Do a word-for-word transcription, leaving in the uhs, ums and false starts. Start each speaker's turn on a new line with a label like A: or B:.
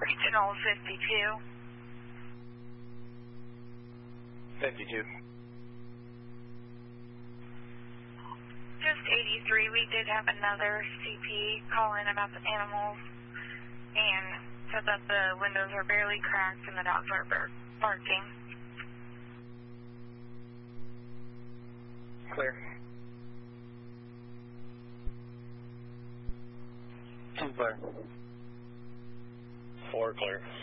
A: Regional fifty-two.
B: fifty-two.
A: Just eighty-three, we did have another C P call in about the animals and said that the windows are barely cracked and the dogs are barking.
B: Clear. Two clear.
C: Four clear.